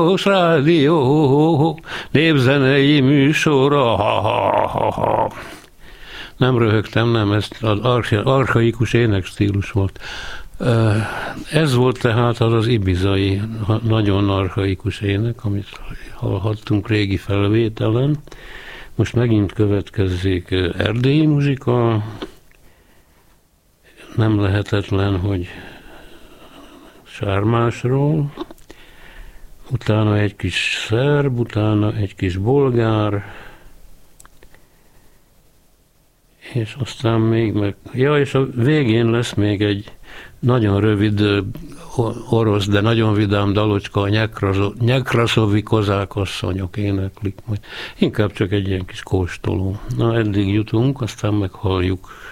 Rádió, népzenei műsora, ha. Nem röhögtem, nem, ez az archaikus énekstílus volt. Ez volt tehát az ibizai, nagyon archaikus ének, amit hallhattunk régi felvételen. Most megint következzék erdélyi muzsika. Nem lehetetlen, hogy Sármásról, utána egy kis szerb, utána egy kis bolgár, és aztán még és a végén lesz még egy nagyon rövid orosz, de nagyon vidám dalocska, a Nyekraszovi kozákasszonyok éneklik majd. Inkább csak egy ilyen kis kóstoló. Na, eddig jutunk, aztán meghalljuk